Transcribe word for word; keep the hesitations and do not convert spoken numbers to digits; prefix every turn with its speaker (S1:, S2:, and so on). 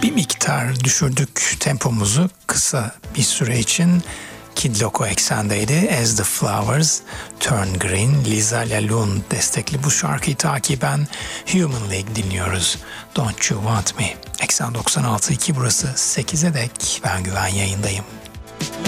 S1: Bir miktar düşürdük tempomuzu kısa bir süre için. Kid Loco eksendeydi. As the Flowers Turn Green. Lisa LaLune destekli bu şarkıyı takiben Human League dinliyoruz. Don't You Want Me. Eksen doksan altı nokta iki burası sekize dek ben Güven yayındayım.